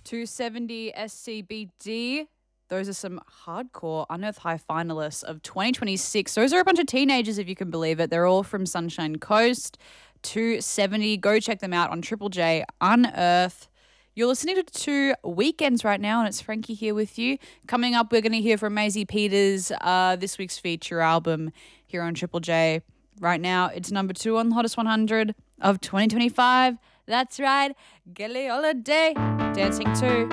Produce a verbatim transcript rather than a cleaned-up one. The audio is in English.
two seventy S C B D. Those are some hardcore Unearth High finalists of twenty twenty-six. Those are a bunch of teenagers, if you can believe it. They're all from Sunshine Coast. two seventy. Go check them out on Triple J Unearth. You're listening to two Weekends right now, and it's Frankie here with you. Coming up, we're going to hear from Maisie Peters, uh, this week's feature album here on Triple J. Right now, it's number two on the Hottest one hundred of twenty twenty-five. That's right, Gelly Holiday, Dancing two.